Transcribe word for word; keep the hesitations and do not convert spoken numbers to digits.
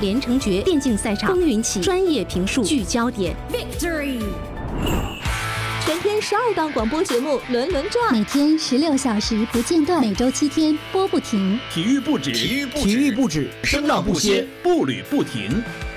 连城诀电竞赛场风云起，专业评述聚焦点 ，Victory。 全天十二档广播节目轮轮转， 每天十六小时不间断，每周七天播不停。 体育不止，体育不止，体育不止，声浪不歇，步履不停。